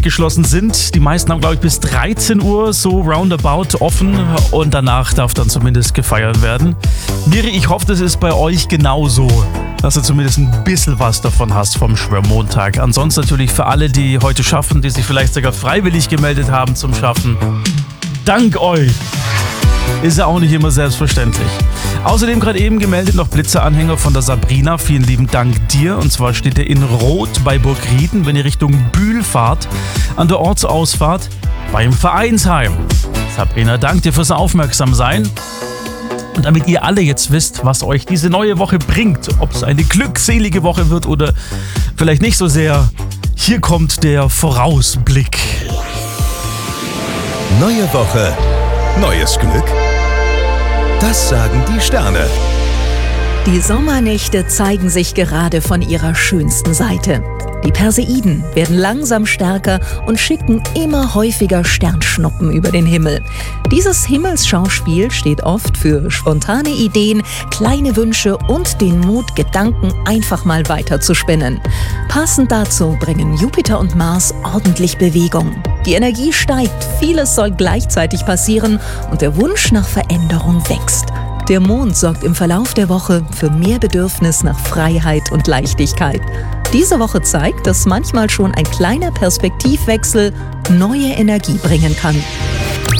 geschlossen sind. Die meisten haben, glaube ich, bis 13 Uhr so roundabout offen und danach darf dann zumindest gefeiert werden. Miri, ich hoffe, das ist bei euch genauso, dass du zumindest ein bisschen was davon hast vom Schwörmontag. Ansonsten natürlich für alle, die heute schaffen, die sich vielleicht sogar freiwillig gemeldet haben zum Schaffen. Dank euch! Ist ja auch nicht immer selbstverständlich. Außerdem gerade eben gemeldet noch Blitzeranhänger von der Sabrina. Vielen lieben Dank dir. Und zwar steht er in Rot bei Burgrieden, wenn ihr Richtung Bühl fahrt, an der Ortsausfahrt beim Vereinsheim. Sabrina, danke dir fürs Aufmerksamsein. Und damit ihr alle jetzt wisst, was euch diese neue Woche bringt, ob es eine glückselige Woche wird oder vielleicht nicht so sehr, hier kommt der Vorausblick. Neue Woche, neues Glück? Das sagen die Sterne. Die Sommernächte zeigen sich gerade von ihrer schönsten Seite. Die Perseiden werden langsam stärker und schicken immer häufiger Sternschnuppen über den Himmel. Dieses Himmelsschauspiel steht oft für spontane Ideen, kleine Wünsche und den Mut, Gedanken einfach mal weiterzuspinnen. Passend dazu bringen Jupiter und Mars ordentlich Bewegung. Die Energie steigt, vieles soll gleichzeitig passieren und der Wunsch nach Veränderung wächst. Der Mond sorgt im Verlauf der Woche für mehr Bedürfnis nach Freiheit und Leichtigkeit. Diese Woche zeigt, dass manchmal schon ein kleiner Perspektivwechsel neue Energie bringen kann.